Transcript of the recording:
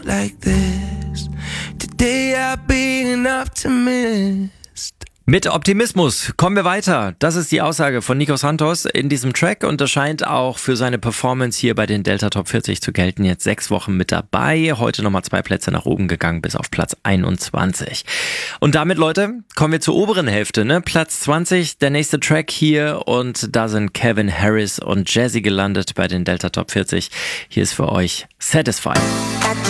like this. Today I'll be an optimist. Mit Optimismus kommen wir weiter. Das ist die Aussage von Nico Santos in diesem Track und das scheint auch für seine Performance hier bei den Delta Top 40 zu gelten. Jetzt 6 Wochen mit dabei. Heute nochmal 2 Plätze nach oben gegangen bis auf Platz 21. Und damit, Leute, kommen wir zur oberen Hälfte. Platz 20, der nächste Track hier und da sind Calvin Harris und Jazzy gelandet bei den Delta Top 40. Hier ist für euch Satisfied.